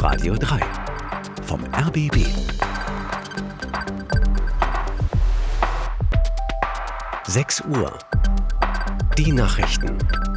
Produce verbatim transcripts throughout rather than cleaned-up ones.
Radio drei vom R B B. sechs Uhr. Die Nachrichten.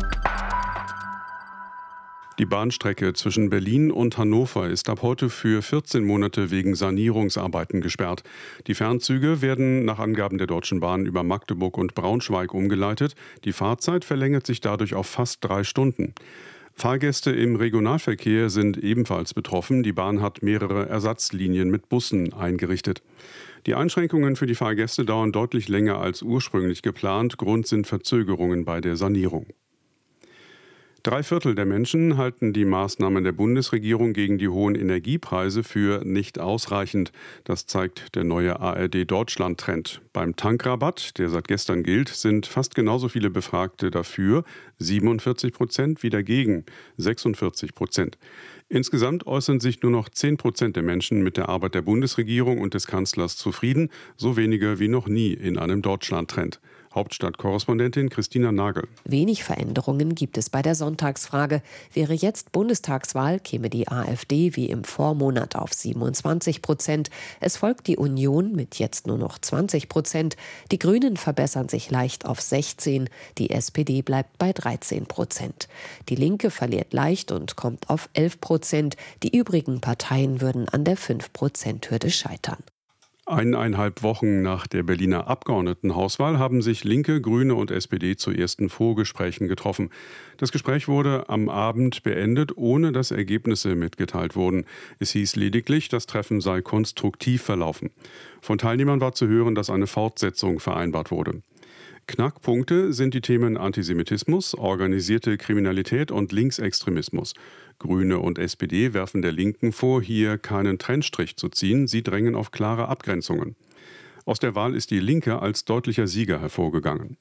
Die Bahnstrecke zwischen Berlin und Hannover ist ab heute für vierzehn Monate wegen Sanierungsarbeiten gesperrt. Die Fernzüge werden nach Angaben der Deutschen Bahn über Magdeburg und Braunschweig umgeleitet. Die Fahrzeit verlängert sich dadurch auf fast drei Stunden. Fahrgäste im Regionalverkehr sind ebenfalls betroffen. Die Bahn hat mehrere Ersatzlinien mit Bussen eingerichtet. Die Einschränkungen für die Fahrgäste dauern deutlich länger als ursprünglich geplant. Grund sind Verzögerungen bei der Sanierung. Drei Viertel der Menschen halten die Maßnahmen der Bundesregierung gegen die hohen Energiepreise für nicht ausreichend. Das zeigt der neue A R D-Deutschland-Trend. Beim Tankrabatt, der seit gestern gilt, sind fast genauso viele Befragte dafür, siebenundvierzig Prozent, wie dagegen, sechsundvierzig Prozent. Insgesamt äußern sich nur noch zehn Prozent der Menschen mit der Arbeit der Bundesregierung und des Kanzlers zufrieden, so wenige wie noch nie in einem Deutschland-Trend. Hauptstadtkorrespondentin Christina Nagel. Wenig Veränderungen gibt es bei der Sonntagsfrage. Wäre jetzt Bundestagswahl, käme die AfD wie im Vormonat auf siebenundzwanzig Prozent. Es folgt die Union mit jetzt nur noch zwanzig Prozent. Die Grünen verbessern sich leicht auf sechzehn. Die S P D bleibt bei dreizehn Prozent. Die Linke verliert leicht und kommt auf elf Prozent. Die übrigen Parteien würden an der fünf Prozent Hürde scheitern. Eineinhalb Wochen nach der Berliner Abgeordnetenhauswahl haben sich Linke, Grüne und S P D zu ersten Vorgesprächen getroffen. Das Gespräch wurde am Abend beendet, ohne dass Ergebnisse mitgeteilt wurden. Es hieß lediglich, das Treffen sei konstruktiv verlaufen. Von Teilnehmern war zu hören, dass eine Fortsetzung vereinbart wurde. Knackpunkte sind die Themen Antisemitismus, organisierte Kriminalität und Linksextremismus. Grüne und S P D werfen der Linken vor, hier keinen Trennstrich zu ziehen. Sie drängen auf klare Abgrenzungen. Aus der Wahl ist die Linke als deutlicher Sieger hervorgegangen.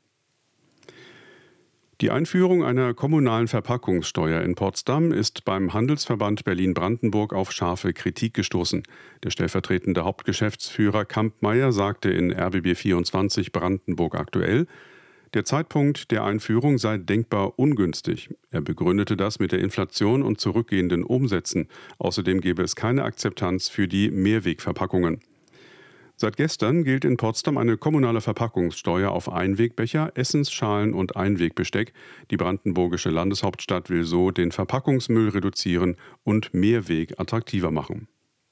Die Einführung einer kommunalen Verpackungssteuer in Potsdam ist beim Handelsverband Berlin-Brandenburg auf scharfe Kritik gestoßen. Der stellvertretende Hauptgeschäftsführer Kampmeier sagte in R B B vierundzwanzig Brandenburg aktuell, der Zeitpunkt der Einführung sei denkbar ungünstig. Er begründete das mit der Inflation und zurückgehenden Umsätzen. Außerdem gebe es keine Akzeptanz für die Mehrwegverpackungen. Seit gestern gilt in Potsdam eine kommunale Verpackungssteuer auf Einwegbecher, Essensschalen und Einwegbesteck. Die brandenburgische Landeshauptstadt will so den Verpackungsmüll reduzieren und Mehrweg attraktiver machen.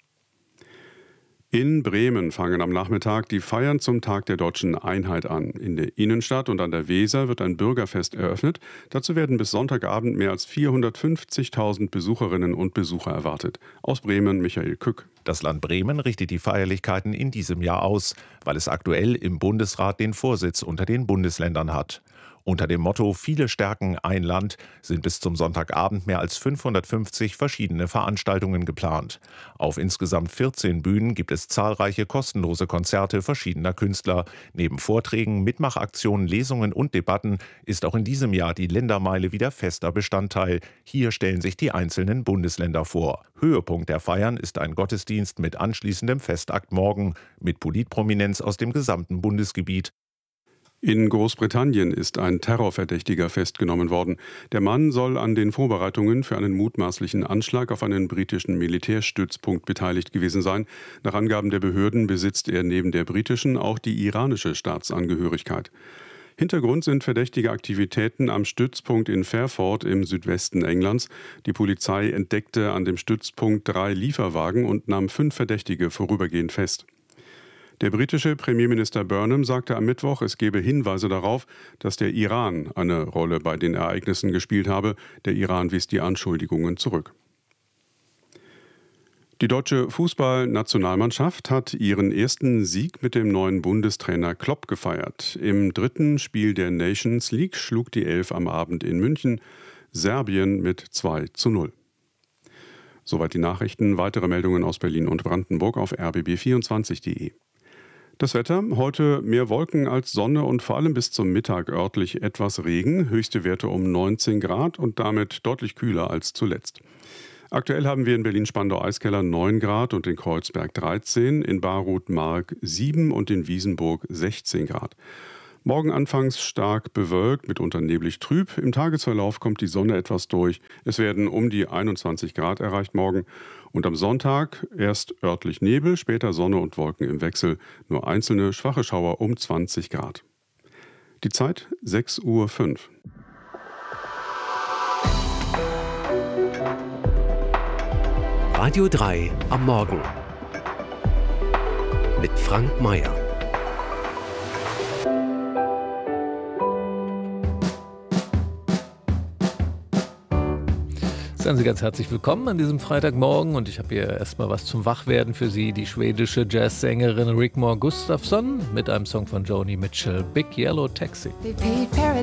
In Bremen fangen am Nachmittag die Feiern zum Tag der Deutschen Einheit an. In der Innenstadt und an der Weser wird ein Bürgerfest eröffnet. Dazu werden bis Sonntagabend mehr als vierhundertfünfzigtausend Besucherinnen und Besucher erwartet. Aus Bremen Michael Kück. Das Land Bremen richtet die Feierlichkeiten in diesem Jahr aus, weil es aktuell im Bundesrat den Vorsitz unter den Bundesländern hat. Unter dem Motto »Viele stärken ein Land« sind bis zum Sonntagabend mehr als fünfhundertfünfzig verschiedene Veranstaltungen geplant. Auf insgesamt vierzehn Bühnen gibt es zahlreiche kostenlose Konzerte verschiedener Künstler. Neben Vorträgen, Mitmachaktionen, Lesungen und Debatten ist auch in diesem Jahr die Ländermeile wieder fester Bestandteil. Hier stellen sich die einzelnen Bundesländer vor. Höhepunkt der Feiern ist ein Gottesdienst mit anschließendem Festakt morgen mit Politprominenz aus dem gesamten Bundesgebiet. In Großbritannien ist ein Terrorverdächtiger festgenommen worden. Der Mann soll an den Vorbereitungen für einen mutmaßlichen Anschlag auf einen britischen Militärstützpunkt beteiligt gewesen sein. Nach Angaben der Behörden besitzt er neben der britischen auch die iranische Staatsangehörigkeit. Hintergrund sind verdächtige Aktivitäten am Stützpunkt in Fairford im Südwesten Englands. Die Polizei entdeckte an dem Stützpunkt drei Lieferwagen und nahm fünf Verdächtige vorübergehend fest. Der britische Premierminister Burnham sagte am Mittwoch, es gebe Hinweise darauf, dass der Iran eine Rolle bei den Ereignissen gespielt habe. Der Iran wies die Anschuldigungen zurück. Die deutsche Fußballnationalmannschaft hat ihren ersten Sieg mit dem neuen Bundestrainer Klopp gefeiert. Im dritten Spiel der Nations League schlug die Elf am Abend in München Serbien mit zwei zu null. Soweit die Nachrichten. Weitere Meldungen aus Berlin und Brandenburg auf r b b vierundzwanzig punkt de. Das Wetter, heute mehr Wolken als Sonne und vor allem bis zum Mittag örtlich etwas Regen, höchste Werte um neunzehn Grad und damit deutlich kühler als zuletzt. Aktuell haben wir in Berlin-Spandau-Eiskeller neun Grad und in Kreuzberg dreizehn, in Baruth-Mark sieben und in Wiesenburg sechzehn Grad. Morgen anfangs stark bewölkt, mitunter neblig trüb. Im Tagesverlauf kommt die Sonne etwas durch. Es werden um die einundzwanzig Grad erreicht morgen. Und am Sonntag erst örtlich Nebel, später Sonne und Wolken im Wechsel. Nur einzelne schwache Schauer um zwanzig Grad. Die Zeit sechs Uhr fünf. Radio drei am Morgen mit Frank Mayer. Seien Sie ganz herzlich willkommen an diesem Freitagmorgen und ich habe hier erstmal was zum Wachwerden für Sie. Die schwedische Jazzsängerin Rigmor Gustafsson mit einem Song von Joni Mitchell, Big Yellow Taxi.